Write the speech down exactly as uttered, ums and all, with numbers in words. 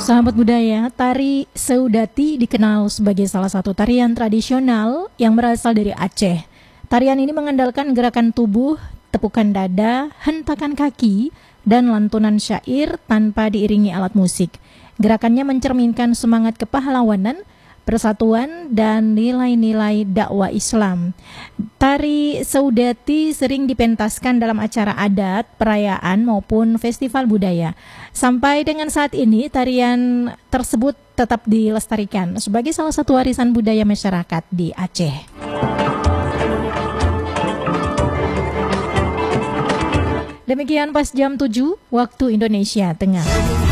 Sahabat budaya, tari Seudati dikenal sebagai salah satu tarian tradisional yang berasal dari Aceh. Tarian ini mengandalkan gerakan tubuh, tepukan dada, hentakan kaki, dan lantunan syair tanpa diiringi alat musik. Gerakannya mencerminkan semangat kepahlawanan, persatuan, dan nilai-nilai dakwah Islam. Tari Seudati sering dipentaskan dalam acara adat, perayaan, maupun festival budaya. Sampai dengan saat ini, tarian tersebut tetap dilestarikan sebagai salah satu warisan budaya masyarakat di Aceh. Demikian pas jam tujuh waktu Indonesia Tengah.